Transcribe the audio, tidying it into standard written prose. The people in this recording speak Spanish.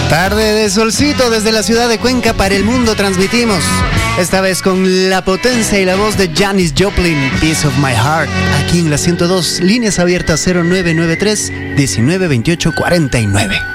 Tarde de solcito desde la ciudad de Cuenca para el mundo transmitimos. Esta vez con la potencia y la voz de Janis Joplin, Piece of My Heart. Aquí en la 102, líneas abiertas 0993 1928 49.